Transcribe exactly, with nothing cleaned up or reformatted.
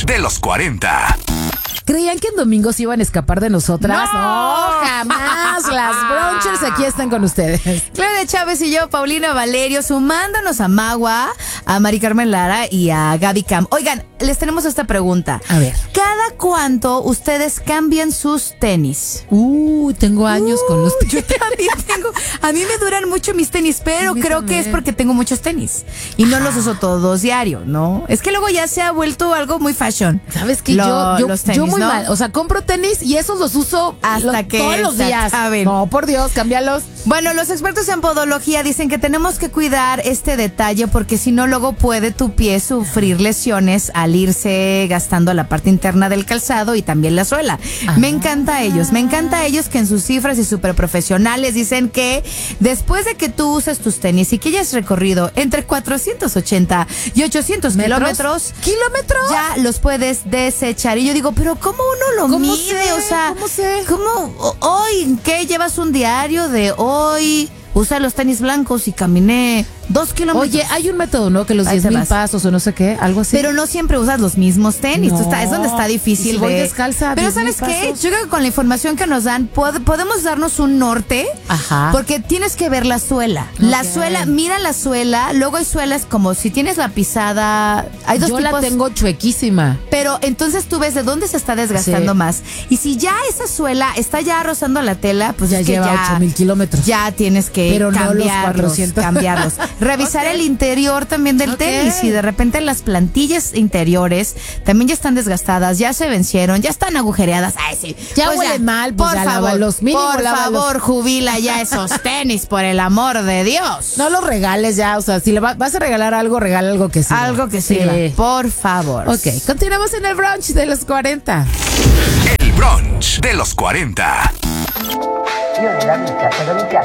de los cuarenta. ¿Creían que en domingo se iban a escapar de nosotras? ¡No! ¡No, jamás! Las Bronchers aquí están con ustedes. Claudia Chávez y yo, Paulina Valerio, sumándonos a Magua, a Mari Carmen Lara y a Gaby Cam. Oigan, les tenemos esta pregunta. A ver. ¿Cada cuánto ustedes cambian sus tenis? Uh, tengo años Uh, con los tenis. Yo también tengo. A mí me duran mucho mis tenis, pero A mí creo también. que es porque tengo muchos tenis y no los uso todos diario, ¿no? Es que luego ya se ha vuelto algo muy fashion. ¿Sabes qué? Lo- yo, yo, los tenis, yo muy ¿no? mal. O sea, compro tenis y esos los uso Hasta lo- que todos los se días. acaben. No, por Dios, cámbialos. Bueno, los expertos en podología dicen que tenemos que cuidar este detalle porque si no luego puede tu pie sufrir lesiones al irse gastando la parte interna del calzado y también la suela. Me encanta a ellos, me encanta a ellos que en sus cifras y súper profesionales dicen que después de que tú uses tus tenis y que hayas recorrido entre cuatrocientos ochenta y ochocientos ¿Metros? kilómetros, ¿Kilómetros? ya los puedes desechar. Y yo digo, pero ¿cómo uno lo ¿Cómo mide? sé? O sea, ¿Cómo sé? ¿cómo o- hoy? ¿Qué llevas un diario de hoy? Usé los tenis blancos y caminé dos kilómetros. Oye, hay un método, ¿no? Que los Ahí diez te mil vas. pasos o no sé qué, algo así. Pero no siempre usas los mismos tenis. No. Tú está- es donde está difícil. ¿Y si voy de- descalza, Pero diez mil ¿sabes qué? pasos? Yo creo que con la información que nos dan pod- podemos darnos un norte. Ajá. Porque tienes que ver la suela. La Ok. suela, mira la suela. Luego hay suelas como si tienes la pisada. Hay dos Yo tipos. la tengo chuequísima. Pero entonces tú ves de dónde se está desgastando Sí. más. Y si ya esa suela está ya rozando la tela, pues Ya es que lleva ya, ocho mil kilómetros. ya tienes que Pero no los cambiarlos, cuatrocientos. cambiarlos. Revisar Ok. el interior también del Ok. tenis. Y de repente las plantillas interiores también ya están desgastadas, ya se vencieron, ya están agujereadas. Ay, sí. Ya huelen mal, pues por ya favor, lávalos, mínimo por lávalos. favor, jubila ya esos tenis, por el amor de Dios. No los regales ya, o sea, si le va- vas a regalar algo, regala algo que sirva. Algo que Sí. sirva, por favor. Ok, continuamos en el brunch de los cuarenta. El brunch de los cuarenta. Io nella vita, nella vita